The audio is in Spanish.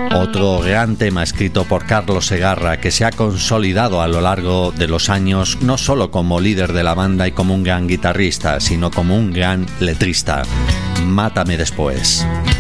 Otro gran tema escrito por Carlos Segarra que se ha consolidado a lo largo de los años no solo como líder de la banda y como un gran guitarrista, sino como un gran letrista. Mátame después.